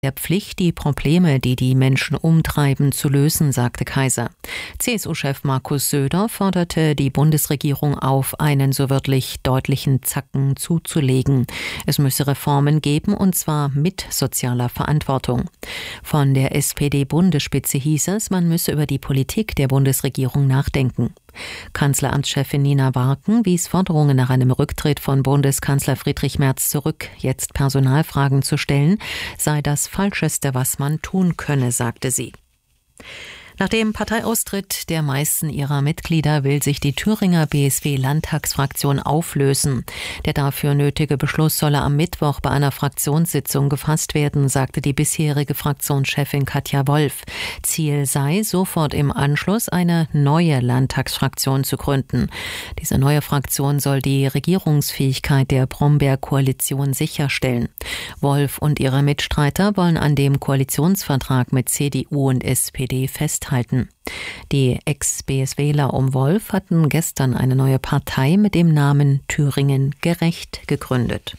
der Pflicht, die Probleme, die die Menschen umtreiben, zu lösen, sagte Kaiser. CSU-Chef Markus Söder forderte die Bundesregierung auf, einen so wörtlich deutlichen Zacken zuzulegen. Es müsse Reformen geben, und zwar mit sozialer Verantwortung. Von der SPD-Bundesspitze hieß es, man müsse über die Politik der Bundesregierung nachdenken. Kanzleramtschefin Nina Warken wies Forderungen nach einem Rücktritt von Bundeskanzler Friedrich Merz zurück. Jetzt Personalfragen zu stellen, sei das Falscheste, was man tun könne, sagte sie. Nach dem Parteiaustritt der meisten ihrer Mitglieder will sich die Thüringer BSW-Landtagsfraktion auflösen. Der dafür nötige Beschluss solle am Mittwoch bei einer Fraktionssitzung gefasst werden, sagte die bisherige Fraktionschefin Katja Wolf. Ziel sei, sofort im Anschluss eine neue Landtagsfraktion zu gründen. Diese neue Fraktion soll die Regierungsfähigkeit der Brombeer-Koalition sicherstellen. Wolf und ihre Mitstreiter wollen an dem Koalitionsvertrag mit CDU und SPD festhalten. Die Ex-BSWler um Wolf hatten gestern eine neue Partei mit dem Namen Thüringen gerecht gegründet.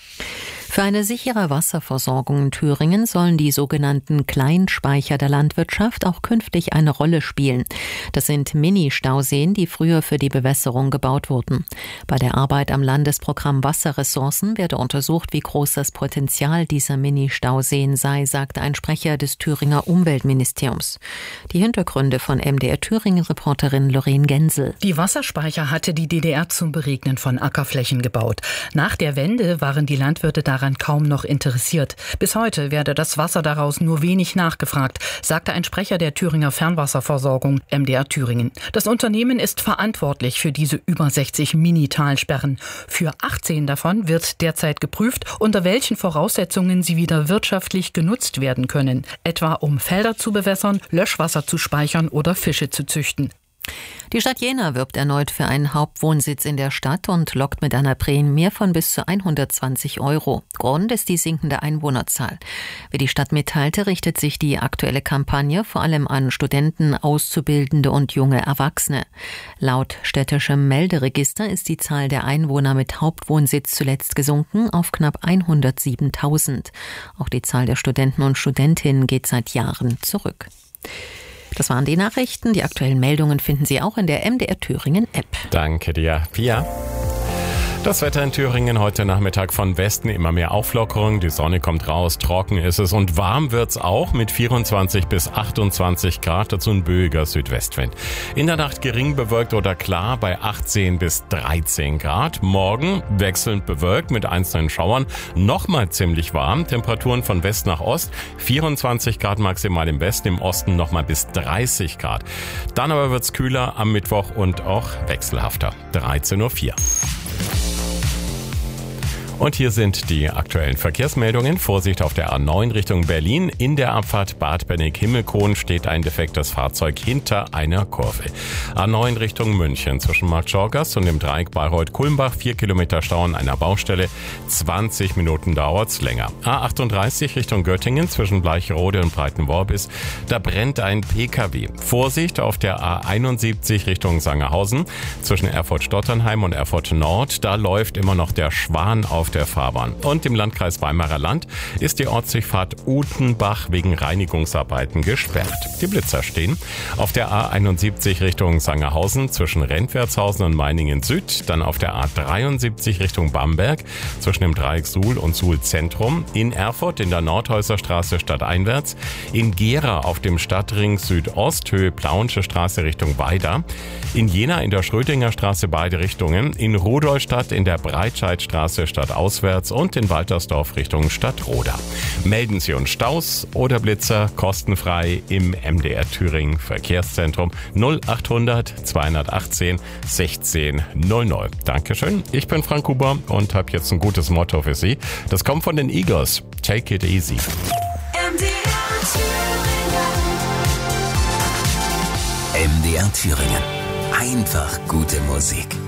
Für eine sichere Wasserversorgung in Thüringen sollen die sogenannten Kleinspeicher der Landwirtschaft auch künftig eine Rolle spielen. Das sind Mini-Stauseen, die früher für die Bewässerung gebaut wurden. Bei der Arbeit am Landesprogramm Wasserressourcen werde untersucht, wie groß das Potenzial dieser Mini-Stauseen sei, sagte ein Sprecher des Thüringer Umweltministeriums. Die Hintergründe von MDR Thüringen-Reporterin Lorraine Gensel. Die Wasserspeicher hatte die DDR zum Beregnen von Ackerflächen gebaut. Nach der Wende waren die Landwirte daran kaum noch interessiert. Bis heute werde das Wasser daraus nur wenig nachgefragt, sagte ein Sprecher der Thüringer Fernwasserversorgung, MDR Thüringen. Das Unternehmen ist verantwortlich für diese über 60 Mini-Talsperren. Für 18 davon wird derzeit geprüft, unter welchen Voraussetzungen sie wieder wirtschaftlich genutzt werden können, etwa um Felder zu bewässern, Löschwasser zu speichern oder Fische zu züchten. Die Stadt Jena wirbt erneut für einen Hauptwohnsitz in der Stadt und lockt mit einer Prämie von bis zu 120 €. Grund ist die sinkende Einwohnerzahl. Wie die Stadt mitteilte, richtet sich die aktuelle Kampagne vor allem an Studenten, Auszubildende und junge Erwachsene. Laut städtischem Melderegister ist die Zahl der Einwohner mit Hauptwohnsitz zuletzt gesunken auf knapp 107.000. Auch die Zahl der Studenten und Studentinnen geht seit Jahren zurück. Das waren die Nachrichten. Die aktuellen Meldungen finden Sie auch in der MDR Thüringen App. Danke dir, Pia. Das Wetter in Thüringen heute Nachmittag von Westen immer mehr Auflockerung. Die Sonne kommt raus, trocken ist es und warm wird's auch mit 24 bis 28 Grad, dazu ein böiger Südwestwind. In der Nacht gering bewölkt oder klar bei 18 bis 13 Grad. Morgen wechselnd bewölkt mit einzelnen Schauern, nochmal ziemlich warm. Temperaturen von West nach Ost, 24 Grad maximal im Westen, im Osten nochmal bis 30 Grad. Dann aber wird's kühler am Mittwoch und auch wechselhafter. 13:04 Uhr. Und hier sind die aktuellen Verkehrsmeldungen. Vorsicht auf der A9 Richtung Berlin. In der Abfahrt Bad Bennig-Himmelkohn steht ein defektes Fahrzeug hinter einer Kurve. A9 Richtung München zwischen Markt Schorgast und dem Dreieck Bayreuth-Kulmbach. 4 Kilometer Stau an einer Baustelle. 20 Minuten dauert's länger. A38 Richtung Göttingen zwischen Bleicherode und Breitenworbis. Da brennt ein PKW. Vorsicht auf der A71 Richtung Sangerhausen zwischen Erfurt-Stotternheim und Erfurt Nord. Da läuft immer noch der Schwan auf der Fahrbahn. Und im Landkreis Weimarer Land ist die Ortsdurchfahrt Utenbach wegen Reinigungsarbeiten gesperrt. Die Blitzer stehen auf der A71 Richtung Sangerhausen zwischen Rentwertshausen und Meiningen Süd, dann auf der A73 Richtung Bamberg zwischen dem Dreieck Suhl und Suhl Zentrum, in Erfurt in der Nordhäuserstraße stadteinwärts, in Gera auf dem Stadtring Südost Höhe Plauensche Straße Richtung Weida, in Jena in der Schrödinger Straße beide Richtungen, in Rudolstadt in der Breitscheidstraße stadtauswärts und in Waltersdorf Richtung Stadtroda. Melden Sie uns Staus oder Blitzer kostenfrei im MDR Thüringen Verkehrszentrum 0800 218 16 00. Dankeschön, ich bin Frank Huber und habe jetzt ein gutes Motto für Sie. Das kommt von den Eagles. Take it easy. MDR Thüringen. Einfach gute Musik.